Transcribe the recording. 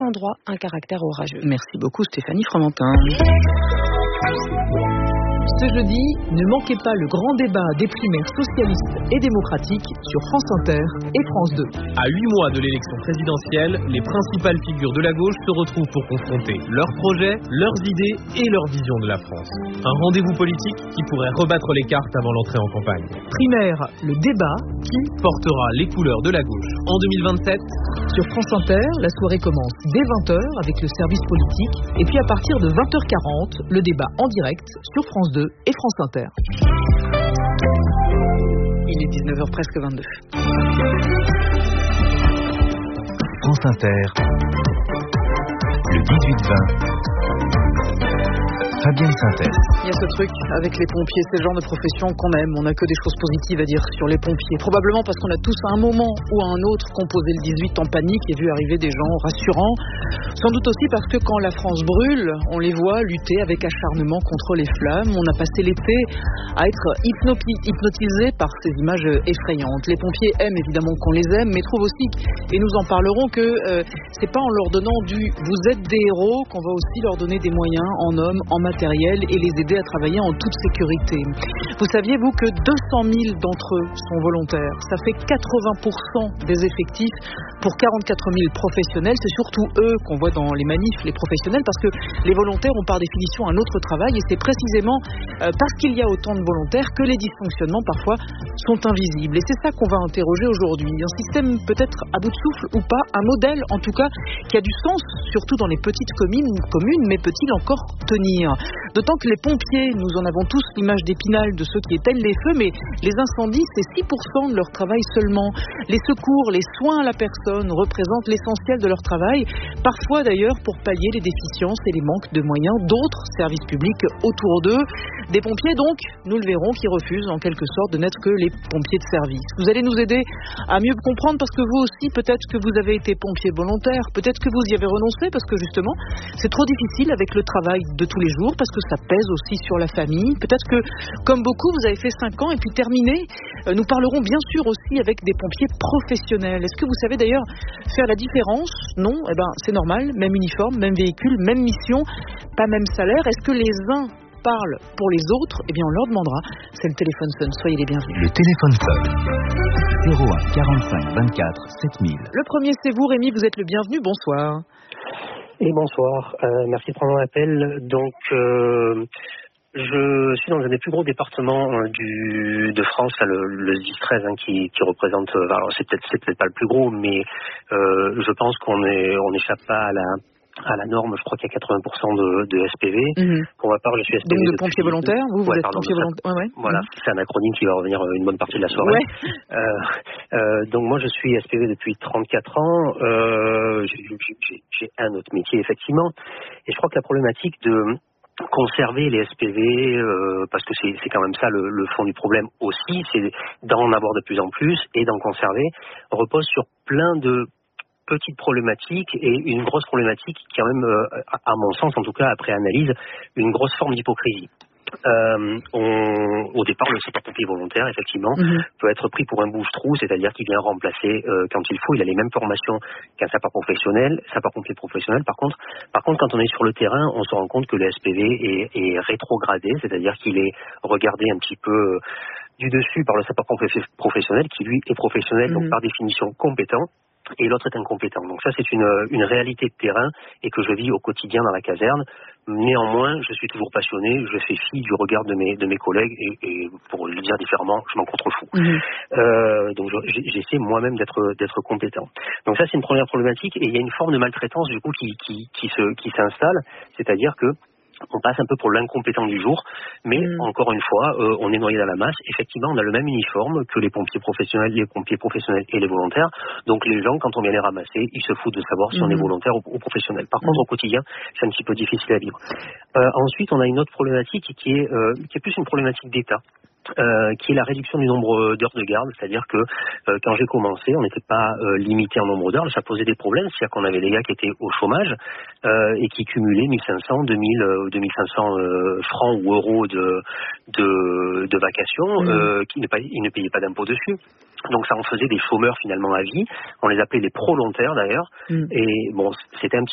sans droit un caractère orageux. Merci beaucoup Stéphanie Fromentin. Ce jeudi, ne manquez pas le grand débat des primaires socialistes et démocratiques sur France Inter et France 2. À 8 mois de l'élection présidentielle, les principales figures de la gauche se retrouvent pour confronter leurs projets, leurs idées et leur vision de la France. Un rendez-vous politique qui pourrait rebattre les cartes avant l'entrée en campagne. Primaire, le débat Qui portera les couleurs de la gauche en 2027? Sur France Inter, la soirée commence dès 20h avec le service politique et puis à partir de 20h40, le débat en direct sur France 2 et France Inter. Il est 19h presque 22. France Inter, le 18-20. Fabienne Synthèse. Il y a ce truc avec les pompiers, c'est le genre de profession qu'on aime. On n'a que des choses positives à dire sur les pompiers. Probablement parce qu'on a tous à un moment ou à un autre composé le 18 en panique et vu arriver des gens rassurants. Sans doute aussi parce que quand la France brûle, on les voit lutter avec acharnement contre les flammes. On a passé l'été à être hypnotisés par ces images effrayantes. Les pompiers aiment évidemment qu'on les aime, mais trouvent aussi, et nous en parlerons, que c'est pas en leur donnant du « vous êtes des héros » qu'on va aussi leur donner des moyens en hommes, en matériel et les aider à travailler en toute sécurité. Vous saviez, vous, que 200 000 d'entre eux sont volontaires. Ça fait 80% des effectifs pour 44 000 professionnels. C'est surtout eux qu'on voit dans les manifs, les professionnels, parce que les volontaires ont par définition un autre travail et c'est précisément parce qu'il y a autant de volontaires que les dysfonctionnements parfois sont invisibles. Et c'est ça qu'on va interroger aujourd'hui. Un système peut-être à bout de souffle ou pas, un modèle en tout cas qui a du sens, surtout dans les petites communes, mais peut-il encore tenir? D'autant que les pompiers, nous en avons tous l'image d'Épinal de ceux qui éteignent les feux, mais les incendies, c'est 6% de leur travail seulement. Les secours, les soins à la personne représentent l'essentiel de leur travail, parfois d'ailleurs pour pallier les déficiences et les manques de moyens d'autres services publics autour d'eux. Des pompiers donc, nous le verrons, qui refusent en quelque sorte de n'être que les pompiers de service. Vous allez nous aider à mieux comprendre parce que vous aussi, peut-être que vous avez été pompier volontaire, peut-être que vous y avez renoncé parce que justement, c'est trop difficile avec le travail de tous les jours, parce que ça pèse aussi sur la famille. Peut-être que, comme beaucoup, vous avez fait 5 ans et puis terminé. Nous parlerons bien sûr aussi avec des pompiers professionnels. Est-ce que vous savez d'ailleurs faire la différence? Non? Eh ben, c'est normal. Même uniforme, même véhicule, même mission, pas même salaire. Est-ce que les uns parlent pour les autres? Eh bien, on leur demandera. C'est le téléphone sonne. Soyez les bienvenus. Le téléphone sonne. 01 45 24 7000. Le premier, c'est vous, Rémi. Vous êtes le bienvenu. Bonsoir. Et bonsoir, merci de prendre mon appel. Donc, je suis dans un des plus gros départements de France, le 10-13, qui représente. Alors c'est peut-être pas le plus gros, mais je pense qu'on échappe pas à la norme. Je crois qu'il y a 80% de SPV. Pour ma part, je suis SPV. Donc de pompiers volontaires, vous êtes pompier volontaire. Ouais. Voilà, c'est un acronyme qui va revenir une bonne partie de la soirée. Ouais. Donc moi, je suis SPV depuis 34 ans. J'ai un autre métier, effectivement. Et je crois que la problématique de conserver les SPV, parce que c'est quand même ça le fond du problème aussi, c'est d'en avoir de plus en plus et d'en conserver, repose sur plein de petite problématique et une grosse problématique qui, quand même, à mon sens, en tout cas, après analyse, une grosse forme d'hypocrisie. Au départ, le sapeur-pompier volontaire, effectivement, peut être pris pour un bouche-trou, c'est-à-dire qu'il vient remplacer quand il faut. Il a les mêmes formations qu'un sapeur-pompier professionnel. Par contre, quand on est sur le terrain, on se rend compte que le SPV est rétrogradé, c'est-à-dire qu'il est regardé un petit peu du dessus par le sapeur-pompier professionnel, qui lui est professionnel, donc par définition compétent. Et l'autre est incompétent. Donc ça, c'est une réalité de terrain et que je vis au quotidien dans la caserne. Néanmoins, je suis toujours passionné, je fais fi du regard de mes collègues et pour le dire différemment, je m'en contrefous. Donc j'essaie moi-même d'être compétent. Donc ça, c'est une première problématique et il y a une forme de maltraitance du coup qui s'installe, c'est-à-dire que on passe un peu pour l'incompétent du jour, mais encore une fois, on est noyé dans la masse. Effectivement, on a le même uniforme que les pompiers professionnels et les volontaires. Donc les gens, quand on vient les ramasser, ils se foutent de savoir si on est volontaire ou professionnel. Par contre, au quotidien, c'est un petit peu difficile à vivre. Ensuite, on a une autre problématique qui est plus une problématique d'État. Qui est la réduction du nombre d'heures de garde, c'est-à-dire que quand j'ai commencé, on n'était pas limité en nombre d'heures, ça posait des problèmes, c'est-à-dire qu'on avait des gars qui étaient au chômage et qui cumulaient 1500, 2000, 2500 francs ou euros de vacations, ils ne payaient pas d'impôt dessus. Donc ça en faisait des chômeurs finalement à vie, on les appelait les prolontaires d'ailleurs, et bon, c'était un